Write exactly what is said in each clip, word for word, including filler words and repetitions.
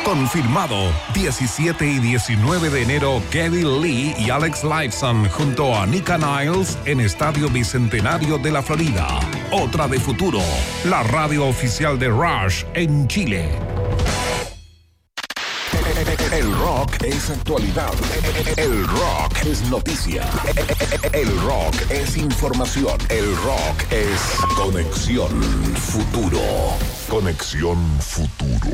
Confirmado, diecisiete y diecinueve de enero, Geddy Lee y Alex Lifeson junto a Nika Niles en Estadio Bicentenario de la Florida. Otra de Futuro, la radio oficial de Rush en Chile. El rock es actualidad. El rock es noticia. El rock es información. El rock es Conexión Futuro. Conexión Futuro.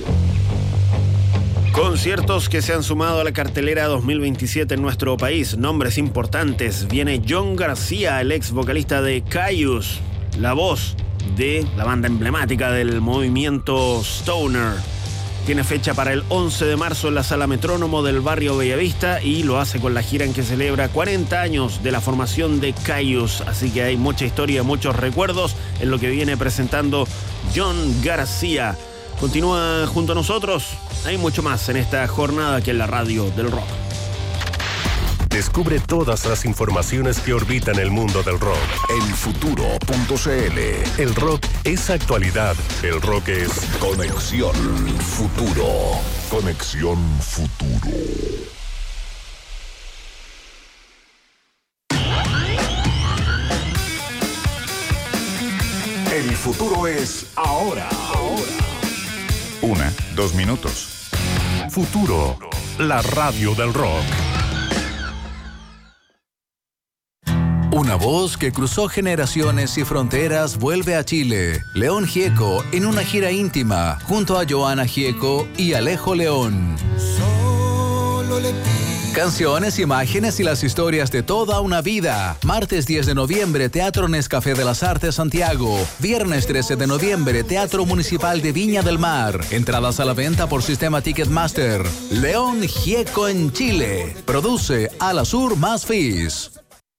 Conciertos que se han sumado a la cartelera dos mil veintisiete en nuestro país. Nombres importantes. Viene John García, el ex vocalista de Kyuss, la voz de la banda emblemática del movimiento Stoner. Tiene fecha para el once de marzo en la Sala Metrónomo del barrio Bellavista y lo hace con la gira en que celebra cuarenta años de la formación de Kyuss. Así que hay mucha historia, muchos recuerdos en lo que viene presentando John García. Continúa junto a nosotros. Hay mucho más en esta jornada que en la radio del rock. Descubre todas las informaciones que orbitan el mundo del rock en futuro punto cl. El rock es actualidad. El rock es Conexión Futuro. Conexión Futuro. El futuro es ahora. Ahora. Una, dos minutos. Futuro, la radio del rock. Una voz que cruzó generaciones y fronteras vuelve a Chile. León Gieco en una gira íntima junto a Joana Gieco y Alejo León. Solo le pido. Canciones, imágenes y las historias de toda una vida. Martes diez de noviembre, Teatro Nescafé de las Artes Santiago. Viernes trece de noviembre, Teatro Municipal de Viña del Mar. Entradas a la venta por sistema Ticketmaster. León Gieco en Chile. Produce Alasur más Fizz.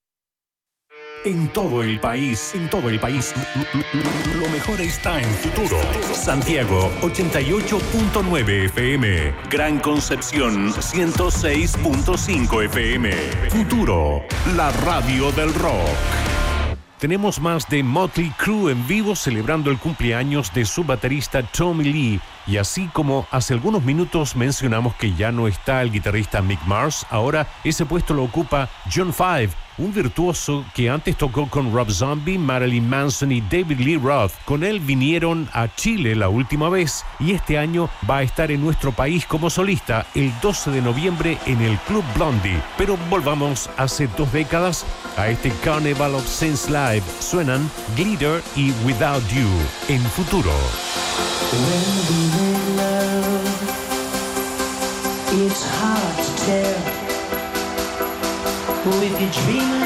En todo el país, en todo el país, lo mejor está en Futuro. Santiago, ochenta y ocho punto nueve F M. Gran Concepción, ciento seis punto cinco F M. Futuro, la radio del rock. Tenemos más de Motley Crue en vivo celebrando el cumpleaños de su baterista Tommy Lee. Y así como hace algunos minutos mencionamos que ya no está el guitarrista Mick Mars, ahora ese puesto lo ocupa John Five, un virtuoso que antes tocó con Rob Zombie, Marilyn Manson y David Lee Roth. Con él vinieron a Chile la última vez y este año va a estar en nuestro país como solista el doce de noviembre en el Club Blondie. Pero volvamos hace dos décadas a este Carnival of Saints Live. Suenan Glitter y Without You en Futuro. When we're in love, it's hard to tell. If you dream